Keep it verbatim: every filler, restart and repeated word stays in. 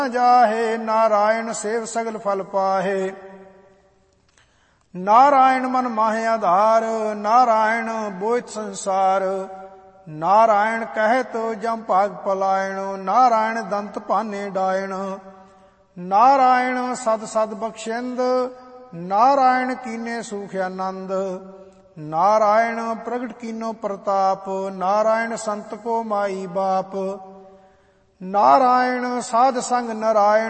ਜਾਹੇ। ਨਾਰਾਇਣ ਸੇਵ ਸਗਲ ਫਲ ਪਾਹੇ। ਨਾਰਾਇਣ ਮਨ ਮਾਹਿ ਆਧਾਰ। ਨਾਰਾਇਣ ਬੋਇਤ ਸੰਸਾਰ। ਨਾਰਾਇਣ ਕਹਿਤ ਜਮ ਭਾਗ ਪਲਾਇਣ। ਨਾਰਾਇਣ ਦੰਤ ਭਾਨੇ ਡਾਇਣ। ਨਾਰਾਇਣ ਸਦ ਸਦ ਬਖਸ਼ਿੰਦ। ਨਾਰਾਇਣ ਕੀਨੇ ਸੂਖ ਆਨੰਦ। ਨਾਰਾਇਣ ਪ੍ਰਗਟ ਕੀਨੋ ਪ੍ਰਤਾਪ। ਨਾਰਾਇਣ ਸੰਤ ਕੋ ਮਾਈ ਬਾਪ। ਨਾਰਾਇਣ ਸਾਧ ਸੰਗ ਨਾਰਾਇਣ।